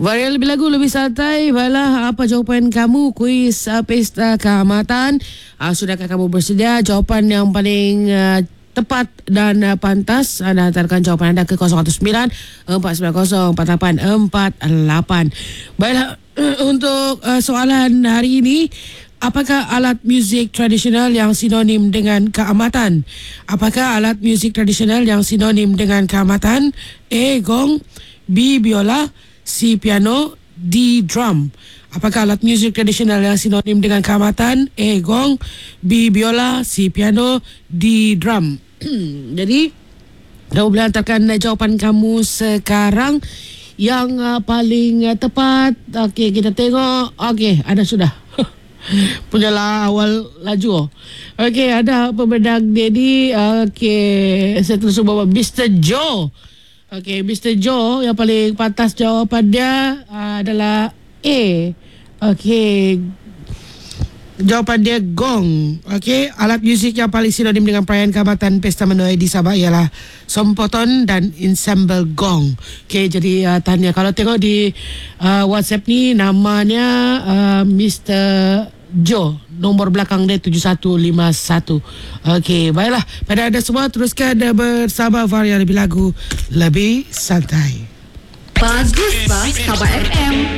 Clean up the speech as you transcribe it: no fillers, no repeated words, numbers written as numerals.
Varian lebih lagu, lebih santai. Baiklah, apa jawapan kamu? Kuis Pesta Keamatan. Sudahkah kamu bersedia? Jawapan yang paling tepat dan pantas, anda hantarkan jawapan anda ke 019-490-4848. Baiklah, untuk soalan hari ini, apakah alat muzik tradisional yang sinonim dengan keamatan? Apakah alat muzik tradisional yang sinonim dengan keamatan? A. Gong, B. Biola, C. Piano, D. Drum. Apakah alat muzik tradisional yang sinonim dengan keamatan? A. Gong, B. Biola, C. Piano, D. Drum. Jadi, kamu boleh hantarkan jawapan kamu sekarang yang paling tepat. Okey, kita tengok. Okey, ada sudah. Punyalah awal laju. Okey, ada pembedak Dedi. Okey, saya terus bawa Mr. Joe. Okey, Mr. Joe yang paling pantas jawapan dia adalah A. Okey, jawapan dia gong. Okey, alat muzik yang paling sinonim dengan perayaan keamatan Pesta Menuai di Sabah ialah sompoton dan ensemble gong. Okey, jadi tanya, kalau tengok di WhatsApp ni namanya Mr. Joe, nombor belakang dia 7151. Okey, baiklah, pada anda semua teruskan bersama Varian Lebih Lagu, Lebih Santai. Bagus, Sabah FM.